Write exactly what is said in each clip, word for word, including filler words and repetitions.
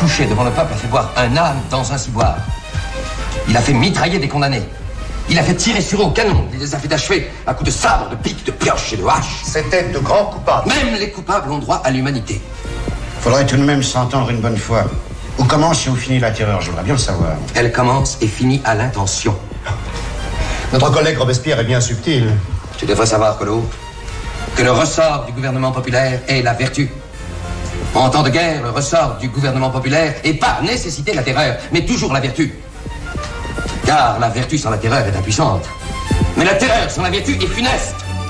couché devant le peuple, a fait boire un âne dans un ciboire. Il a fait mitrailler des condamnés. Il a fait tirer sur eux au canon. Il les a fait achever à coups de sabre, de pique, de pioche et de hache. C'était de grands coupables. Même les coupables ont droit à l'humanité. Faudrait tout de même s'entendre une bonne fois. Où commence et où finit la terreur? Je voudrais bien le savoir. Elle commence et finit à l'intention. Notre collègue Robespierre est bien subtil. Tu devrais savoir, Collot, que le ressort du gouvernement populaire est la vertu. En temps de guerre, le ressort du gouvernement populaire est par nécessité la terreur, mais toujours la vertu. Car la vertu sans la terreur est impuissante. Mais la terreur sans la vertu est funeste.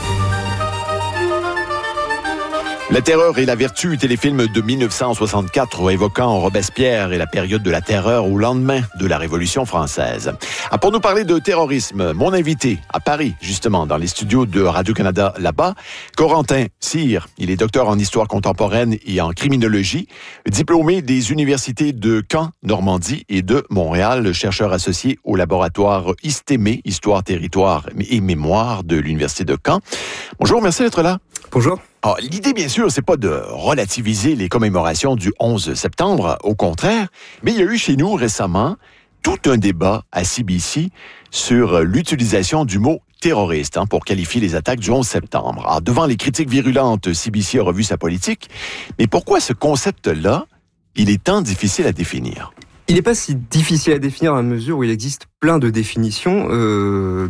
La terreur et la vertu, téléfilm de dix-neuf cent soixante-quatre évoquant Robespierre et la période de la terreur au lendemain de la Révolution française. Ah, pour nous parler de terrorisme, mon invité à Paris, justement, dans les studios de Radio-Canada là-bas, Corentin Cyr. Il est docteur en histoire contemporaine et en criminologie, diplômé des universités de Caen, Normandie et de Montréal, chercheur associé au laboratoire ISTEME, Histoire, Territoire et Mémoire de l'Université de Caen. Bonjour, merci d'être là. Bonjour. Alors, l'idée, bien sûr, c'est pas de relativiser les commémorations du onze septembre, au contraire, mais il y a eu chez nous récemment tout un débat à C B C sur l'utilisation du mot terroriste hein, pour qualifier les attaques du onze septembre. Alors, devant les critiques virulentes, C B C a revu sa politique, mais pourquoi ce concept-là, il est tant difficile à définir? Il n'est pas si difficile à définir à mesure où il existe plein de définitions. Euh,